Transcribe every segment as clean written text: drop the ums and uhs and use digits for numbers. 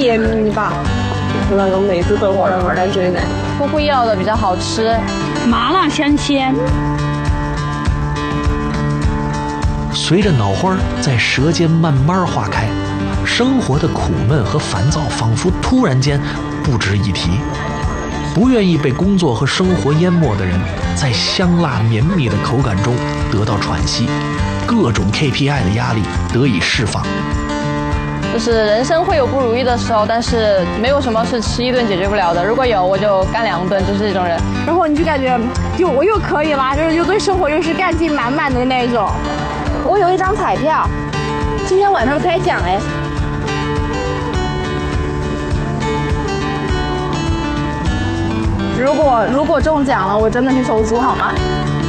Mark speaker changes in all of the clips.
Speaker 1: 便宜吧。那个妹子的话，感觉呢，
Speaker 2: 出乎意料的比较好吃，
Speaker 3: 麻辣香鲜。
Speaker 4: 随着脑花在舌尖慢慢化开，生活的苦闷和烦躁仿佛突然间不值一提。不愿意被工作和生活淹没的人，在香辣绵密的口感中得到喘息，各种 KPI 的压力得以释放。
Speaker 2: 就是人生会有不如意的时候，但是没有什么是吃一顿解决不了的。如果有，我就干2顿，就是这种人。
Speaker 1: 然后你就感觉我又可以啦，就是又对生活又是干劲满满的那种。我有一张彩票，今天晚上开奖哎。如果中奖了，我真的去收租好吗？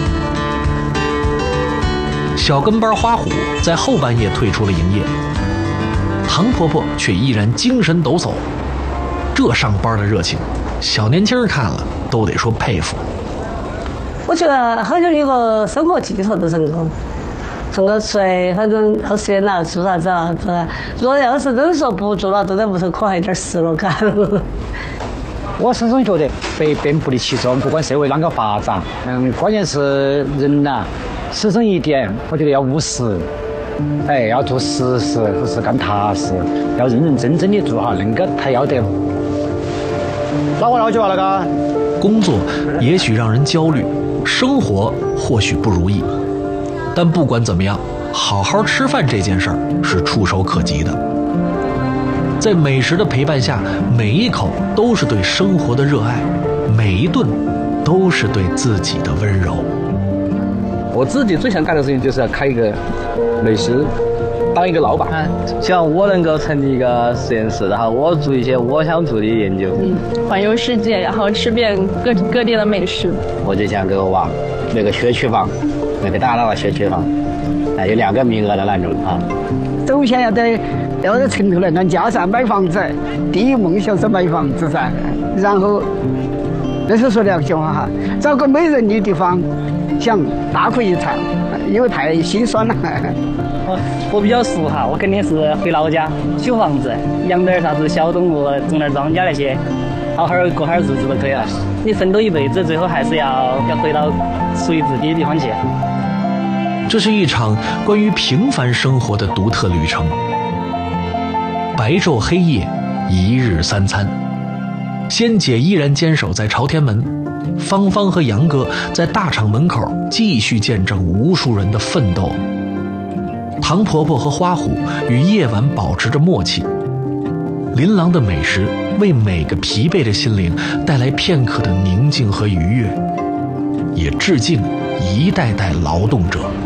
Speaker 4: 小跟班花虎在后半夜退出了营业，唐婆婆却依然精神抖擞。这上班的热情，小年轻看了都得说佩服。
Speaker 5: 我觉得好像一个生活技术的成功。从个睡，反正好热闹，做啥子啊？是吧？如果要是忍受不住了，都在屋头可能有点失落感。
Speaker 6: 我始终觉得遍布的其中，不管社会啷个发展，关键是人呐，始终一点，我觉得要务实，要做实事，不是干踏实，要认认真真的做好，恁个才要得。老久了个。
Speaker 4: 工作也许让人焦虑，生活或许不如意，但不管怎么样，好好吃饭这件事儿是触手可及的。在美食的陪伴下，每一口都是对生活的热爱，每一顿都是对自己的温柔。
Speaker 7: 我自己最想干的事情就是要开一个美食，当一个老板。
Speaker 8: 希望我能够成立一个实验室，然后我做一些我想做的研究，
Speaker 1: 环游世界，然后吃遍各地的美食。
Speaker 6: 我就想给我娃那个学区房，那个大的学区房，有2个名额的那种啊。
Speaker 9: 首先要在城头来让家上买房子，第一梦想是买房子噻。然后那时候说良心话哈，找个没人的地方，想大哭一场，因为太心酸了。
Speaker 3: 我比较俗哈，我肯定是回老家修房子，养点啥子小动物，种点庄稼那些，好好过好日子就可以了。你奋斗一辈子，最后还是要回到属于自己的地方去。
Speaker 4: 这是一场关于平凡生活的独特旅程。白昼黑夜，一日3餐。仙姐依然坚守在朝天门，芳芳和杨哥在大厂门口继续见证无数人的奋斗。唐婆婆和花虎与夜晚保持着默契。琳琅的美食为每个疲惫的心灵带来片刻的宁静和愉悦，也致敬一代代劳动者。